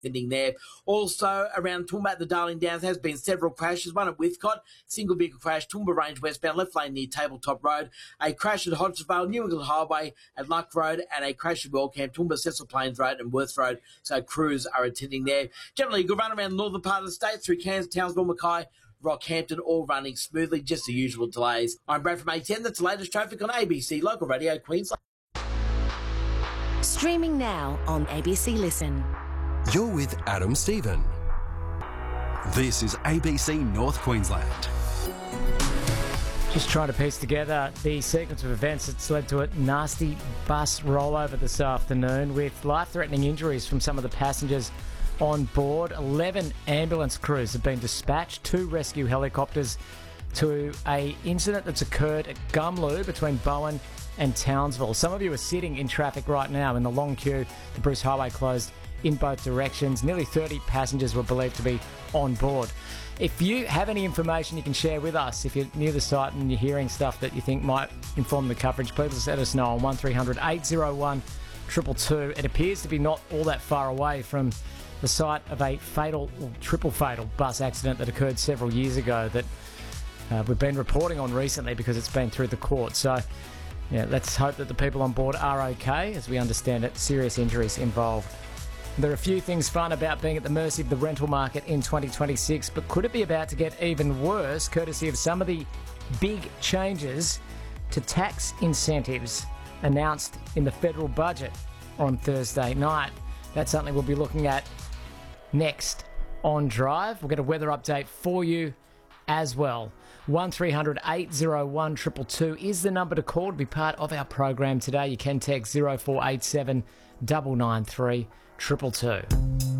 thinning there. Also, around Toowoomba at the Darling Downs has been several crashes. One at Withcott, single vehicle crash, Toowoomba Range westbound, left lane near Tabletop Road. A crash at Hodgesvale, New England Highway at Luck Road, and a crash at Wellcamp, Toowoomba, Cecil Plains Road and Worth Road. So crews are attending there. Generally, a good run around the northern part of the state through Cairns, Townsville, Mackay, Rockhampton, all running smoothly, just the usual delays. I'm Brad from A10. That's the latest traffic on ABC Local Radio Queensland. Streaming now on ABC Listen. You're with Adam Stephen. This is ABC North Queensland. Just trying to piece together the sequence of events that's led to a nasty bus rollover this afternoon with life-threatening injuries from some of the passengers on board. 11 ambulance crews have been dispatched, 2 rescue helicopters to an incident that's occurred at Gumloo between Bowen and Townsville. Some of you are sitting in traffic right now in the long queue. The Bruce Highway closed in both directions. Nearly 30 passengers were believed to be on board. If you have any information you can share with us, if you're near the site and you're hearing stuff that you think might inform the coverage, please let us know on 1300 801 222. It appears to be not all that far away from the site of a fatal, or triple fatal bus accident that occurred several years ago that we've been reporting on recently because it's been through the court. So yeah, let's hope that the people on board are okay. As we understand it, serious injuries involved. There are a few things fun about being at the mercy of the rental market in 2026, but could it be about to get even worse, courtesy of some of the big changes to tax incentives announced in the federal budget on Thursday night? That's something we'll be looking at next on Drive. We'll get a weather update for you as well. 1300 801 222 is the number to call to be part of our program today. You can text 0487 993 222.